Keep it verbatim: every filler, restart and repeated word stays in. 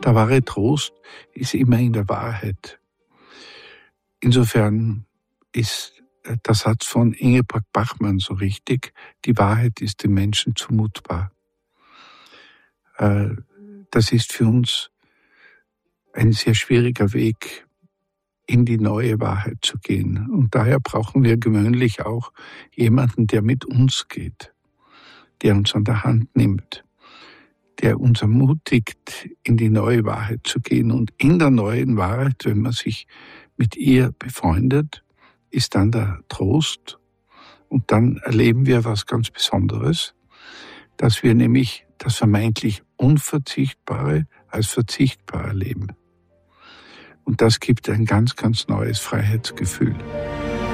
Der wahre Trost ist immer in der Wahrheit. Insofern ist der Satz von Ingeborg Bachmann so richtig: Die Wahrheit ist dem Menschen zumutbar. Das ist für uns ein sehr schwieriger Weg, in die neue Wahrheit zu gehen. Und daher brauchen wir gewöhnlich auch jemanden, der mit uns geht, der uns an der Hand nimmt, der uns ermutigt, in die neue Wahrheit zu gehen. Und in der neuen Wahrheit, wenn man sich mit ihr befreundet, ist dann der Trost. Und dann erleben wir was ganz Besonderes, dass wir nämlich das vermeintlich Unverzichtbare als verzichtbar erleben. Und das gibt ein ganz, ganz neues Freiheitsgefühl.